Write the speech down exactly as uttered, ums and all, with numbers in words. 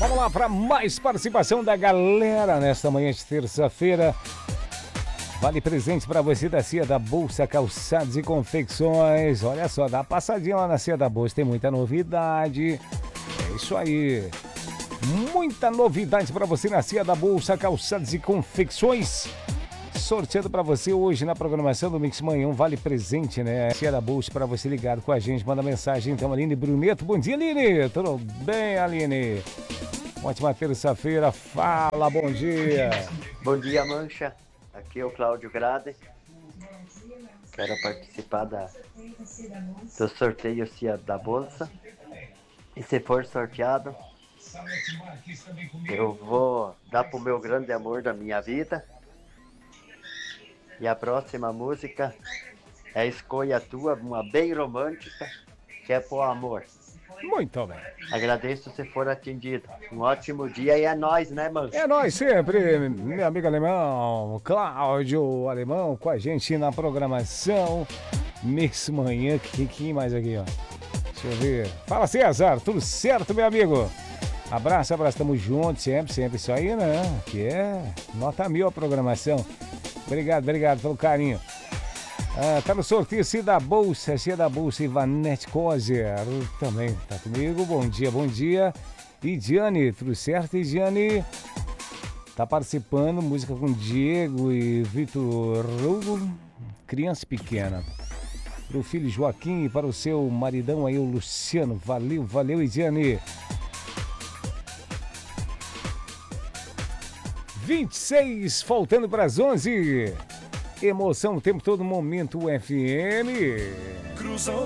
Vamos lá para mais participação da galera nesta manhã de terça-feira. Vale presente para você da Cia da Bolsa, calçados e confecções. Olha só, dá uma passadinha lá na Cia da Bolsa, tem muita novidade. É isso aí. Muita novidade para você na Cia da Bolsa, calçados e confecções. Sorteando para você hoje na programação do Mix Manhã, um vale presente, né? Cia da Bolsa para você ligado com a gente, manda mensagem então, Aline Bruneto. Bom dia, Aline. Tudo bem, Aline? Ótima terça-feira, fala, bom dia. Bom dia, Mancha. Aqui é o Cláudio Grade. Quero participar da, do sorteio Cia da Bolsa. E se for sorteado, eu vou dar pro meu grande amor da minha vida. E a próxima música é Escolha Tua, uma bem romântica, que é pro amor. Muito bem. Agradeço se for atendido. Um ótimo dia e é nóis, né, mano? É nóis sempre, meu amigo alemão, Cláudio Alemão, com a gente na programação Mix Manhã. Quem, quem mais aqui, ó? Deixa eu ver. Fala, César, tudo certo, meu amigo? Abraço, abraço, tamo junto, sempre, sempre isso aí, né? Que é nota mil a programação. Obrigado, obrigado pelo carinho. Ah, tá no sorteio Cia da Bolsa, Cia da Bolsa, Ivanete Kozer também tá comigo. Bom dia, bom dia. E Diane, tudo certo? E Diane tá participando, música com Diego e Vitor Hugo, criança pequena. Pro filho Joaquim e para o seu maridão aí, o Luciano. Valeu, valeu, e Diane. vinte e seis, faltando para as onze. Emoção o tempo todo, momento U F M. Cruzão.